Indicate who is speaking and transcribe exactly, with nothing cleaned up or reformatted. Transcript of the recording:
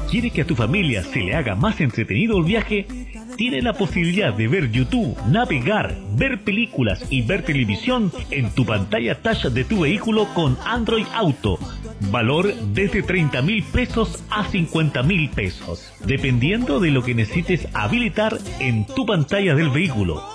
Speaker 1: ¿Quiere que a tu familia se le haga más entretenido el viaje? Tiene la posibilidad de ver YouTube, navegar, ver películas y ver televisión en tu pantalla touch de tu vehículo con Android Auto. Valor desde treinta mil pesos a cincuenta mil pesos, dependiendo de lo que necesites habilitar en tu pantalla del vehículo.